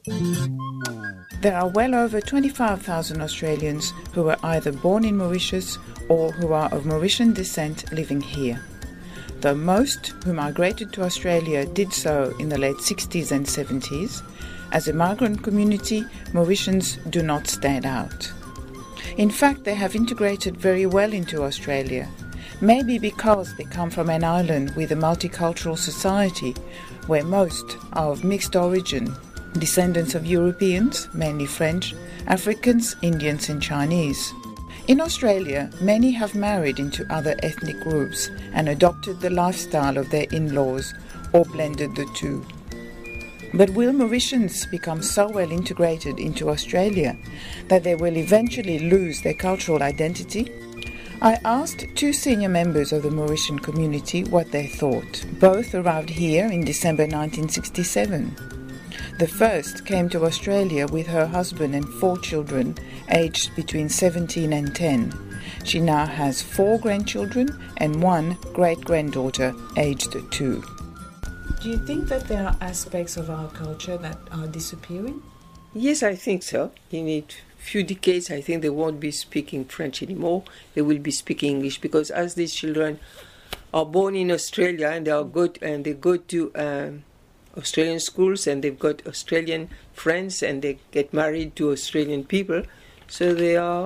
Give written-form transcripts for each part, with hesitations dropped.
There are well over 25,000 Australians who were either born in Mauritius or who are of Mauritian descent living here. Though most who migrated to Australia did so in the late 60s and 70s, as a migrant community, Mauritians do not stand out. In fact, they have integrated very well into Australia, maybe because they come from an island with a multicultural society where most are of mixed origin, descendants of Europeans, mainly French, Africans, Indians and Chinese. In Australia, many have married into other ethnic groups and adopted the lifestyle of their in-laws or blended the two. But will Mauritians become so well integrated into Australia that they will eventually lose their cultural identity? I asked two senior members of the Mauritian community what they thought. Both arrived here in December 1967. The first came to Australia with her husband and 4 children, aged between 17 and 10. She now has 4 grandchildren and 1 great-granddaughter, aged 2. Do you think that there are aspects of our culture that are disappearing? Yes, I think so. In a few decades, I think they won't be speaking French anymore. They will be speaking English because as these children are born in Australia and they go to Australian schools and they've got Australian friends and they get married to Australian people, so they are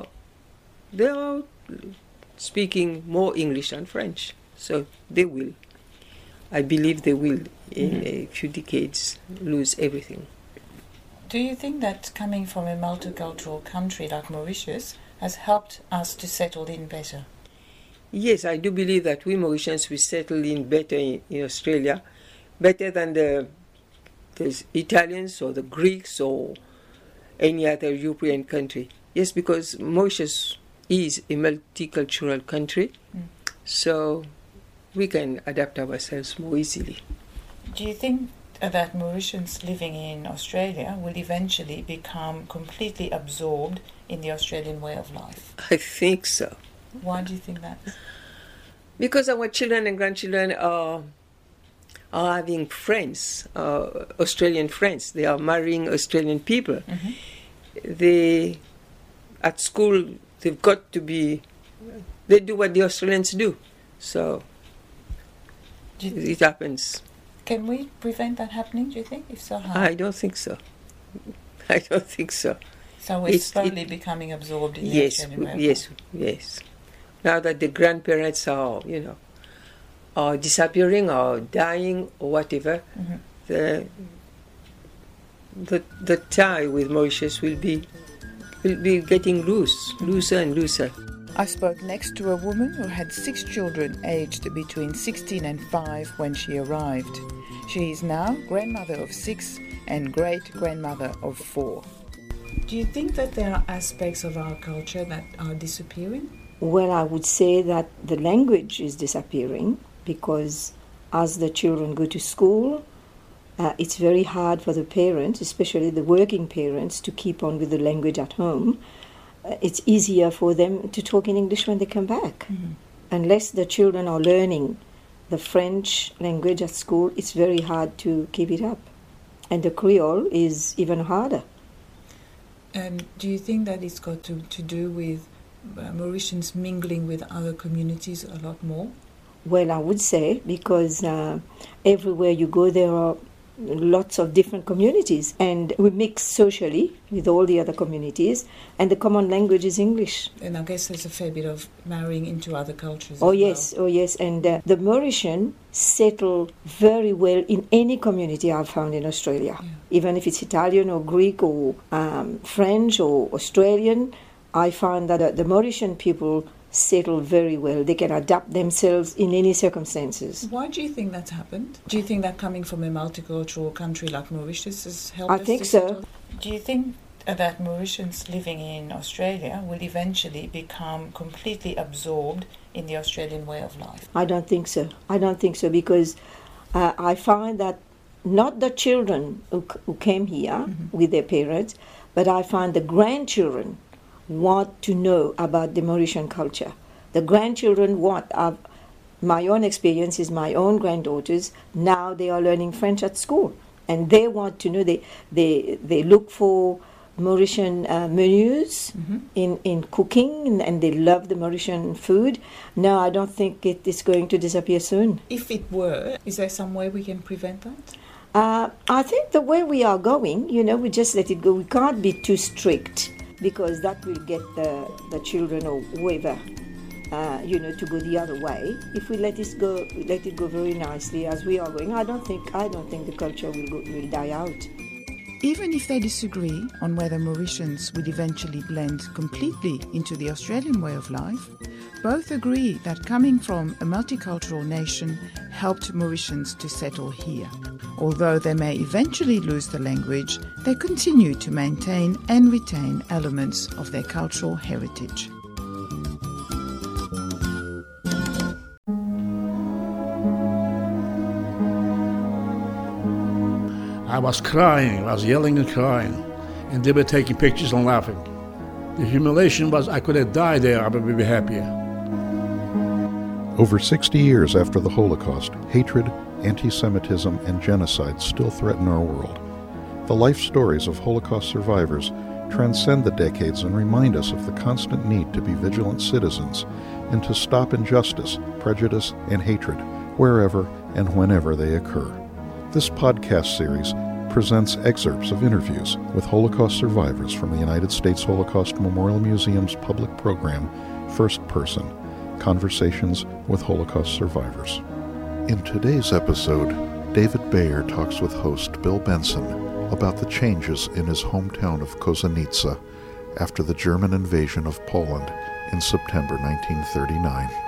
speaking more English than French. So they will, I believe they will in a few decades lose everything. Do you think that coming from a multicultural country like Mauritius has helped us to settle in better? Yes, I do believe that we Mauritians will settle in better in Australia, better than the Italians or the Greeks or any other European country. Yes, because Mauritius is a multicultural country, so we can adapt ourselves more easily. Do you think that Mauritians living in Australia will eventually become completely absorbed in the Australian way of life? I think so. Why do you think that? Because our children and grandchildren are having friends, Australian friends. They are marrying Australian people. They, at school, they've got to be, they do what the Australians do. So it happens. Can we prevent that happening, do you think? If so, how? I don't think so. I don't think so. So we're slowly becoming absorbed in the Australian way of life? Yes. Now that the grandparents are, are disappearing or dying or whatever, the tie with Mauritius will be getting looser and looser. I spoke next to a woman who had 6 children aged between 16 and 5 when she arrived. She is now grandmother of 6 and great-grandmother of 4. Do you think that there are aspects of our culture that are disappearing? Well, I would say that the language is disappearing because as the children go to school, it's very hard for the parents, especially the working parents, to keep on with the language at home. It's easier for them to talk in English when they come back. Unless the children are learning the French language at school, it's very hard to keep it up. And the Creole is even harder. And do you think that it's got to do with Mauritians mingling with other communities a lot more? Well, I would say because everywhere you go there are lots of different communities and we mix socially with all the other communities and the common language is English. And I guess there's a fair bit of marrying into other cultures yes, and the Mauritian settle very well in any community I've found in Australia. Even if it's Italian or Greek or French or Australian, I find that the Mauritian people settle very well. They can adapt themselves in any circumstances. Why do you think that's happened? Do you think that coming from a multicultural country like Mauritius has helped us? I think so. Do you think that Mauritians living in Australia will eventually become completely absorbed in the Australian way of life? I don't think so. Because I find that not the children who came here with their parents, but I find the grandchildren want to know about the Mauritian culture. The grandchildren my own experience is my own granddaughters, now they are learning French at school and they want to know. They look for Mauritian menus in cooking, and they love the Mauritian food. No, I don't think it is going to disappear soon. If it were, is there some way we can prevent that? I think the way we are going, we just let it go. We can't be too strict, because that will get the children or whoever, to go the other way. If we let it go very nicely as we are going, I don't think the culture will die out. Even if they disagree on whether Mauritians will eventually blend completely into the Australian way of life, both agree that coming from a multicultural nation helped Mauritians to settle here. Although they may eventually lose the language, they continue to maintain and retain elements of their cultural heritage. I was crying, I was yelling and crying, and they were taking pictures and laughing. The humiliation was I could have died there, I would be happier. Over 60 years after the Holocaust, hatred, anti-Semitism, and genocide still threaten our world. The life stories of Holocaust survivors transcend the decades and remind us of the constant need to be vigilant citizens and to stop injustice, prejudice, and hatred wherever and whenever they occur. This podcast series presents excerpts of interviews with Holocaust survivors from the United States Holocaust Memorial Museum's public program, First Person, Conversations with Holocaust Survivors. In today's episode, David Bayer talks with host Bill Benson about the changes in his hometown of Kozienice after the German invasion of Poland in September 1939.